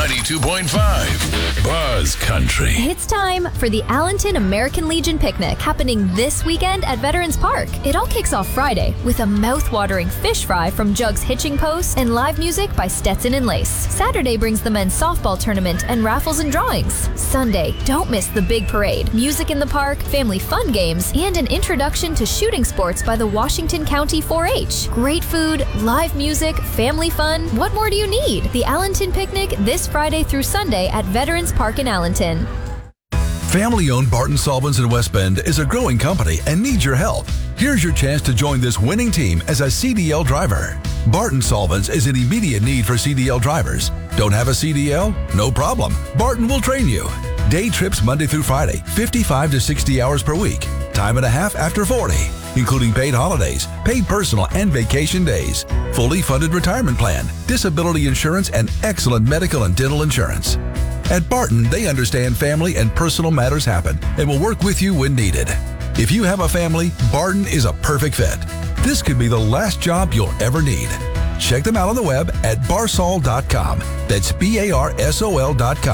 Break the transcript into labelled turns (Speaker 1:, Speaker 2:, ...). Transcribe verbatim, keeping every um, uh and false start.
Speaker 1: ninety-two point five Buzz Country.
Speaker 2: It's time for the Allenton American Legion Picnic, happening this weekend at Veterans Park. It all kicks off Friday with a mouth-watering fish fry from Jug's Hitching Post and live music by Stetson and Lace. Saturday brings the men's softball tournament and raffles and drawings. Sunday, don't miss the big parade, music in the park, family fun games, and an introduction to shooting sports by the Washington County four H. Great food, live music, family fun. What more do you need? The Allenton Picnic this Friday through Sunday at Veterans Park in Allenton.
Speaker 3: Family-owned Barton Solvents in West Bend is a growing company and needs your help. Here's your chance to join this winning team as a C D L driver. Barton Solvents is in immediate need for C D L drivers. Don't have a C D L? No problem. Barton will train you. Day trips Monday through Friday, fifty-five to sixty hours per week. Time and a half after forty, including paid holidays, paid personal and vacation days, fully funded retirement plan, disability insurance, and excellent medical and dental insurance. At Barton, they understand family and personal matters happen and will work with you when needed. If you have a family, Barton is a perfect fit. This could be the last job you'll ever need. Check them out on the web at barsol dot com. That's B A R S O L dot com.